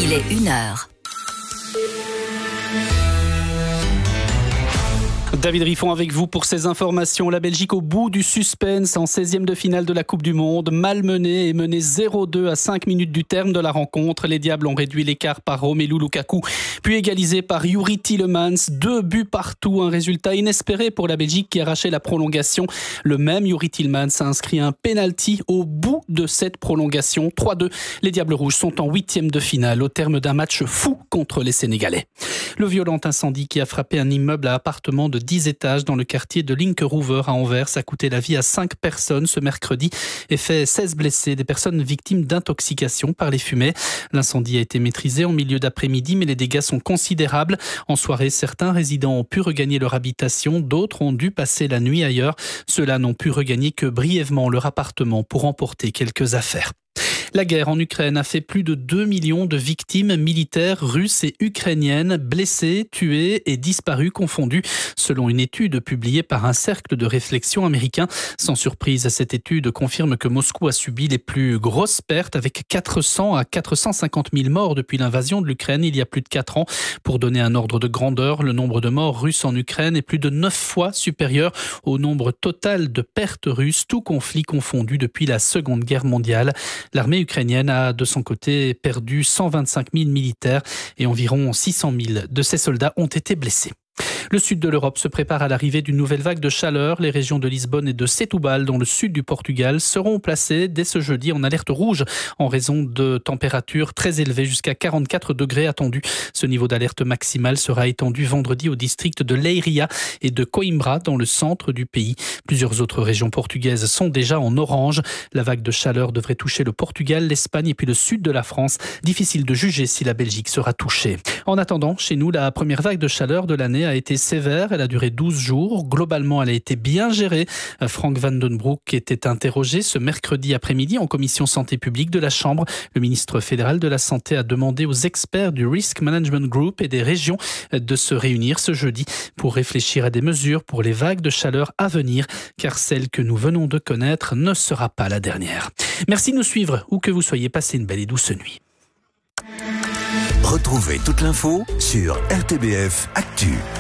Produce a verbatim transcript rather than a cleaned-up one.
Il est une heure. David Riffon avec vous pour ces informations. La Belgique au bout du suspense en seizième de finale de la Coupe du Monde. Malmenée et menée zéro deux à cinq minutes du terme de la rencontre. Les Diables ont réduit l'écart par Romelu Lukaku, puis égalisé par Youri Tielemans. Deux buts partout, un résultat inespéré pour la Belgique qui arrachait la prolongation. Le même Youri Tielemans a inscrit un penalty au bout de cette prolongation. trois deux. Les Diables Rouges sont en huitième de finale au terme d'un match fou contre les Sénégalais. Le violent incendie qui a frappé un immeuble à appartements de dix étages dans le quartier de Linkeroever à Anvers a coûté la vie à cinq personnes ce mercredi et fait seize blessés, des personnes victimes d'intoxication par les fumées. L'incendie a été maîtrisé en milieu d'après-midi, mais les dégâts sont considérables. En soirée, certains résidents ont pu regagner leur habitation, d'autres ont dû passer la nuit ailleurs. Ceux-là n'ont pu regagner que brièvement leur appartement pour emporter quelques affaires. La guerre en Ukraine a fait plus de deux millions de victimes militaires russes et ukrainiennes, blessées, tuées et disparues confondues, selon une étude publiée par un cercle de réflexion américain. Sans surprise, cette étude confirme que Moscou a subi les plus grosses pertes, avec quatre cents à quatre cent cinquante mille morts depuis l'invasion de l'Ukraine il y a plus de quatre ans. Pour donner un ordre de grandeur, le nombre de morts russes en Ukraine est plus de neuf fois supérieur au nombre total de pertes russes, tout conflit confondu depuis la Seconde Guerre mondiale. L'armée ukrainienne a de son côté perdu cent vingt-cinq mille militaires et environ six cent mille de ses soldats ont été blessés. Le sud de l'Europe se prépare à l'arrivée d'une nouvelle vague de chaleur. Les régions de Lisbonne et de Setúbal, dans le sud du Portugal, seront placées dès ce jeudi en alerte rouge en raison de températures très élevées, jusqu'à quarante-quatre degrés attendus. Ce niveau d'alerte maximale sera étendu vendredi au district de Leiria et de Coimbra, dans le centre du pays. Plusieurs autres régions portugaises sont déjà en orange. La vague de chaleur devrait toucher le Portugal, l'Espagne et puis le sud de la France. Difficile de juger si la Belgique sera touchée. En attendant, chez nous, la première vague de chaleur de l'année a été sévère, elle a duré douze jours. Globalement, elle a été bien gérée. Frank Van Den Broek était interrogé ce mercredi après-midi en commission santé publique de la Chambre. Le ministre fédéral de la Santé a demandé aux experts du Risk Management Group et des régions de se réunir ce jeudi pour réfléchir à des mesures pour les vagues de chaleur à venir, car celle que nous venons de connaître ne sera pas la dernière. Merci de nous suivre, où que vous soyez. Passez une belle et douce nuit. Retrouvez toute l'info sur R T B F Actu.